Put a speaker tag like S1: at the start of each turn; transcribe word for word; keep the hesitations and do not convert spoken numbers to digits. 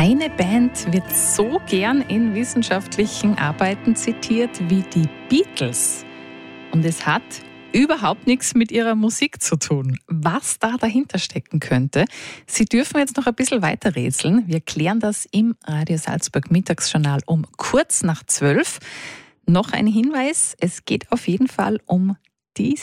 S1: Keine Band wird so gern in wissenschaftlichen Arbeiten zitiert wie die Beatles. Und es hat überhaupt nichts mit ihrer Musik zu tun. Was da dahinter stecken könnte, Sie dürfen jetzt noch ein bisschen weiter rätseln. Wir klären das im Radio Salzburg Mittagsjournal um kurz nach zwölf. Noch ein Hinweis, es geht auf jeden Fall um die